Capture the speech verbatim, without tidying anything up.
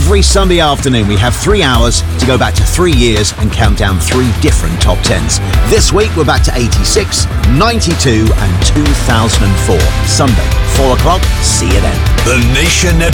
Every Sunday afternoon, we have three hours to go back to three years and count down three different top tens. This week, we're back to eighty-six, ninety-two and two thousand four. Sunday, four o'clock. See you then. The Nation